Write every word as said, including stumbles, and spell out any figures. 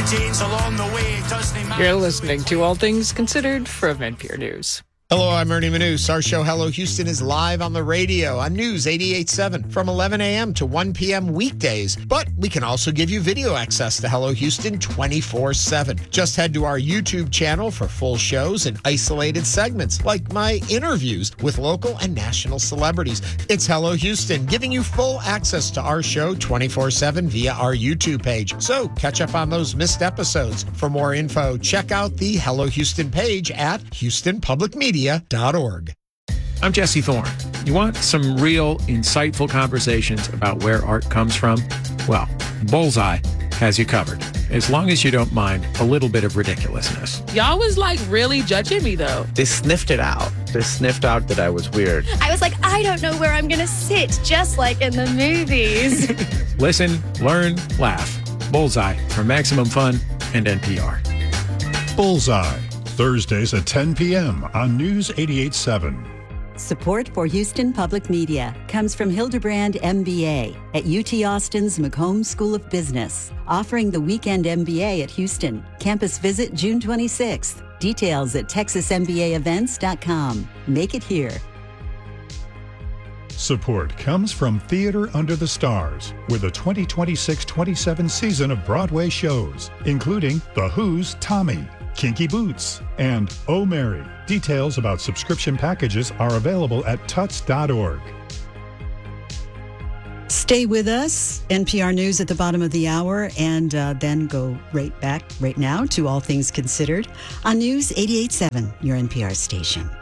Jane's along the way, doesn't matter. You're listening to All Things Considered from N P R News. Hello, I'm Ernie Manous. Our show, Hello Houston, is live on the radio on News eighty-eight point seven from eleven a.m. to one p.m. weekdays. But we can also give you video access to Hello Houston twenty-four seven. Just head to our YouTube channel for full shows and isolated segments, like my interviews with local and national celebrities. It's Hello Houston, giving you full access to our show twenty-four seven via our YouTube page. So catch up on those missed episodes. For more info, check out the Hello Houston page at houston public media dot org. I'm Jesse Thorne. You want some real, insightful conversations about where art comes from? Well, Bullseye has you covered, as long as you don't mind a little bit of ridiculousness. Y'all was like really judging me though. They sniffed it out. They sniffed out that I was weird. I was like, I don't know where I'm going to sit, just like in the movies. Listen, learn, laugh. Bullseye from Maximum Fun and N P R. Bullseye, Thursdays at ten p.m. on News eighty-eight point seven. Support for Houston Public Media comes from Hildebrand M B A at U T Austin's McCombs School of Business, offering the Weekend M B A at Houston. Campus visit June twenty-sixth. Details at texas m b a events dot com. Make it here. Support comes from Theater Under the Stars, with the twenty twenty-six twenty-seven season of Broadway shows, including The Who's Tommy, Kinky Boots, and Oh Mary. Details about subscription packages are available at tuts dot org. Stay with us, N P R News at the bottom of the hour, and uh, then go right back right now to All Things Considered on News eighty-eight point seven, your N P R station.